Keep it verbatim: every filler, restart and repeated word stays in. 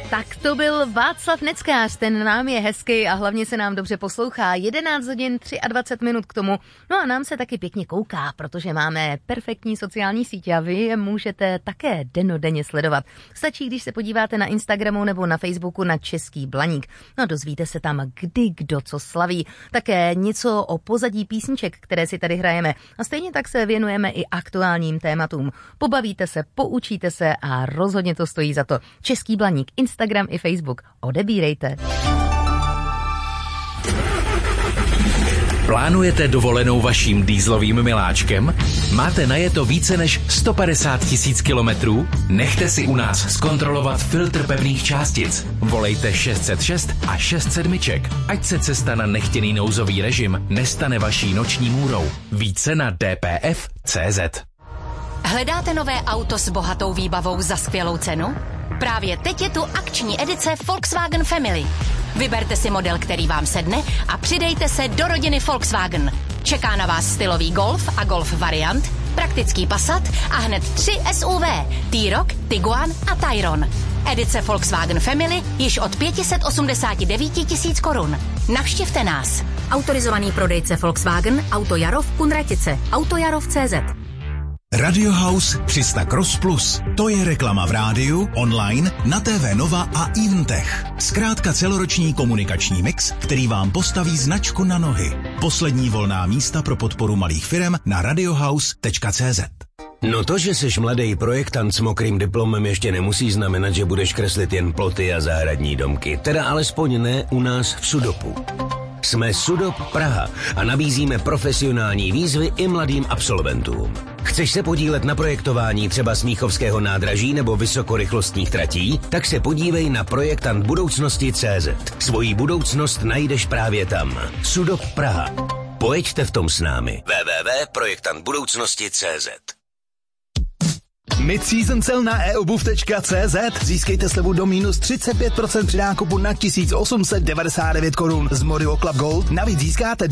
Tak to byl Václav Neckář, ten nám je hezký a hlavně se nám dobře poslouchá. jedenáct hodin dvacet tři minut k tomu. No a nám se taky pěkně kouká, protože máme perfektní sociální sítě a vy je můžete také dennodenně sledovat. Stačí, když se podíváte na Instagramu nebo na Facebooku na Český Blaník. No dozvíte se tam, kdy kdo co slaví. Také něco o pozadí písniček, které si tady hrajeme. A stejně tak se věnujeme i aktuálním tématům. Pobavíte se, poučíte se a rozhodně to stojí za to. Český Blaník, Instagram i Facebook. Odebírejte. Plánujete dovolenou vaším dýzlovým miláčkem? Máte najeto více než sto padesát tisíc kilometrů? Nechte si u nás zkontrolovat filtr pevných částic. Volejte šest set šest a šest sedmiček. Ať se cesta na nechtěný nouzový režim nestane vaší noční můrou. Více na d p f tečka c z. Hledáte nové auto s bohatou výbavou za skvělou cenu? Právě teď je tu akční edice Volkswagen Family. Vyberte si model, který vám sedne a přidejte se do rodiny Volkswagen. Čeká na vás stylový Golf a Golf variant, praktický Passat a hned tři S U V, T-Roc, Tiguan a Tayron. Edice Volkswagen Family již od pět set osmdesát devět tisíc korun. Navštivte nás. Autorizovaný prodejce Volkswagen, Auto Jarov, Kunratice, Autojarov tečka cé zet. Radio House tři sta Cross Plus. To je reklama v rádiu, online, na T V Nova a Eventech. Zkrátka celoroční komunikační mix, který vám postaví značku na nohy. Poslední volná místa pro podporu malých firem na radiohouse tečka cé zet. No to, že jsi mladý projektant s mokrým diplomem, ještě nemusí znamenat, že budeš kreslit jen ploty a zahradní domky. Teda alespoň ne u nás v Sudopu. Jsme Sudop Praha a nabízíme profesionální výzvy i mladým absolventům. Chceš se podílet na projektování třeba Smíchovského nádraží nebo vysokorychlostních tratí? Tak se podívej na projektant budoucnosti tečka cé zet. Svoji budoucnost najdeš právě tam. Sudop Praha. Pojeďte v tom s námi. w w w tečka projektant budoucnosti tečka cé zet. Mid-season sale na e obuv tečka cé zet. Získejte slevu do minus třicet pět procent při nákupu na tisíc osm set devadesát devět korun. Z Morio Club Gold navíc získáte